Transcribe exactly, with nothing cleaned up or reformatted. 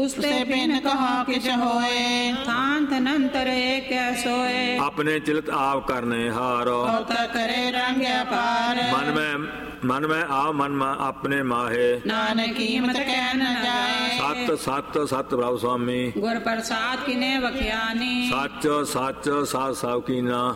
ਉਸਤੇ ਬਿਨ ਕਹਾ ਕਿਛ ਹੋਏ। ਥਾਨ ਤਨੰਤਰ ਏਕ ਸੋਏ। ਆਪਣੇ ਚਿਲਤ ਆਪ ਕਰਨੇ ਹਾਰ। ਹੋਤਾ ਕਰੇ ਰੰਗ ਅਪਾਰ। ਮਨ ਮੈਂ ਮਨ ਮੈਂ ਆ ਮਨ ਮਾ ਆਪਣੇ ਮਾਹੇ। ਨਾਨਕ ਕੀਮਤ ਕਹਿ ਨ ਜਾਏ। ਸਤ ਸਤ ਸਤ ਪ੍ਰਭ ਸੁਆਮੀ। ਗੁਰ ਪ੍ਰਸਾਦ ਕਿਨੇ ਵਖਿਆਨੀ। ਸੱਚ ਸੱਚ ਸਾਧ ਸਭ ਕੀਨਾ।